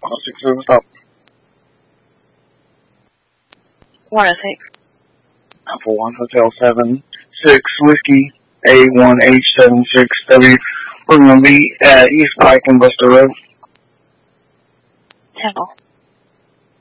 1060, stop. 106. Alpha 1 Hotel 76 Whiskey A1H76W. We're going to be at East Pike and Buster Road. Temple.